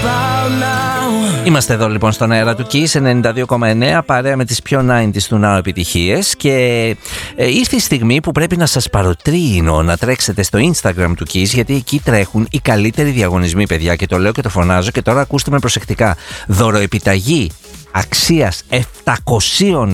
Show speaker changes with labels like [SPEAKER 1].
[SPEAKER 1] Είμαστε εδώ λοιπόν στον αέρα του Kiss 92,9 παρέα με τις πιο 90s του Now επιτυχίες και ήρθε η στιγμή που πρέπει να σας παροτρύνω να τρέξετε στο Instagram του Kiss, γιατί εκεί τρέχουν οι καλύτεροι διαγωνισμοί, παιδιά, και το λέω και το φωνάζω και τώρα ακούστε με προσεκτικά. Δωροεπιταγή αξίας 700